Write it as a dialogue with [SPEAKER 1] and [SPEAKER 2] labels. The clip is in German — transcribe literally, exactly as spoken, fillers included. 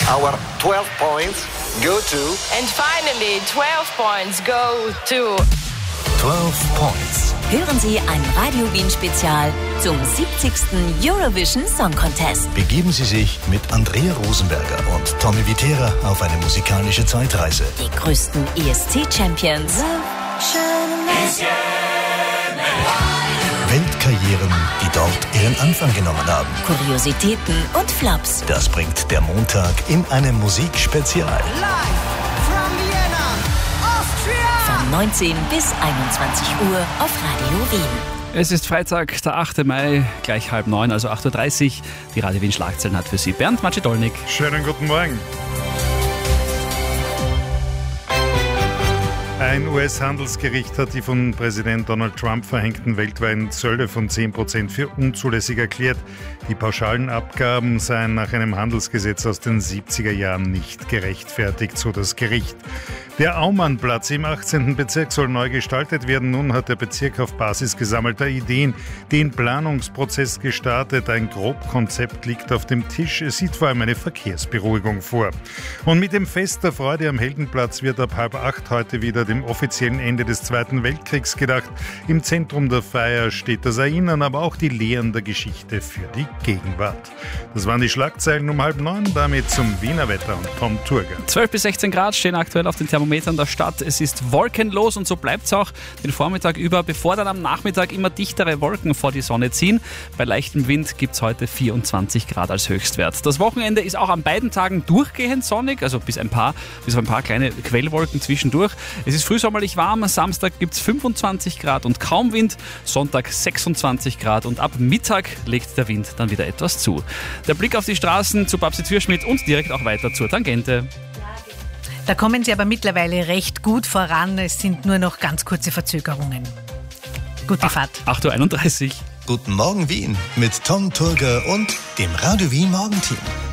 [SPEAKER 1] Our twelve points go to...
[SPEAKER 2] And finally, twelve points go to...
[SPEAKER 3] zwölf Points.
[SPEAKER 4] Hören Sie ein Radio Wien Spezial zum siebzigsten Eurovision Song Contest.
[SPEAKER 3] Begeben Sie sich mit Andrea Rosenberger und Tommy Wittera auf eine musikalische Zeitreise.
[SPEAKER 4] Die größten E S C-Champions.
[SPEAKER 3] Weltkarrieren, die dort ihren Anfang genommen haben.
[SPEAKER 4] Kuriositäten und Flops.
[SPEAKER 3] Das bringt der Montag in einem Musikspezial.
[SPEAKER 4] Von neunzehn bis einundzwanzig Uhr auf Radio Wien.
[SPEAKER 5] Es ist Freitag, der achte Mai, gleich halb neun, also acht Uhr dreißig. Die Radio Wien Schlagzeilen hat für Sie Bernd Macedolnik.
[SPEAKER 6] Schönen guten Morgen. Ein U S-Handelsgericht hat die von Präsident Donald Trump verhängten weltweiten Zölle von zehn Prozent für unzulässig erklärt. Die pauschalen Abgaben seien nach einem Handelsgesetz aus den siebziger Jahren nicht gerechtfertigt, so das Gericht. Der Aumannplatz im achtzehnten Bezirk soll neu gestaltet werden. Nun hat der Bezirk auf Basis gesammelter Ideen den Planungsprozess gestartet. Ein Grobkonzept liegt auf dem Tisch. Es sieht vor allem eine Verkehrsberuhigung vor. Und mit dem Fest der Freude am Heldenplatz wird ab halb acht heute wieder dem offiziellen Ende des Zweiten Weltkriegs gedacht. Im Zentrum der Feier steht das Erinnern, aber auch die Lehren der Geschichte für die Gegenwart. Das waren die Schlagzeilen um halb neun. Damit zum Wiener Wetter und Tom Turger.
[SPEAKER 5] zwölf bis sechzehn Grad stehen aktuell auf den Thermometern der Stadt. Es ist wolkenlos und so bleibt es auch den Vormittag über, bevor dann am Nachmittag immer dichtere Wolken vor die Sonne ziehen. Bei leichtem Wind gibt es heute vierundzwanzig Grad als Höchstwert. Das Wochenende ist auch an beiden Tagen durchgehend sonnig, also bis ein paar, bis auf ein paar kleine Quellwolken zwischendurch. Es ist frühsommerlich warm, Samstag gibt es fünfundzwanzig Grad und kaum Wind, Sonntag sechsundzwanzig Grad und ab Mittag legt der Wind dann wieder etwas zu. Der Blick auf die Straßen zu Babsi Türschmidt und direkt auch weiter zur Tangente.
[SPEAKER 7] Da kommen Sie aber mittlerweile recht gut voran. Es sind nur noch ganz kurze Verzögerungen. Gute Ach, Fahrt.
[SPEAKER 5] acht Uhr einunddreißig.
[SPEAKER 3] Guten Morgen Wien mit Tom Turger und dem Radio Wien Morgenteam.